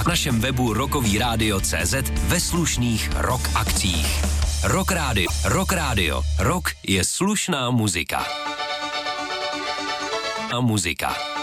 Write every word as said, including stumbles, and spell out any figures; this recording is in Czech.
našem webu rockový rádio tečka cé zet ve slušných rock akcích. Rock Radio. Rock Radio. Rock je slušná muzika. A muzika.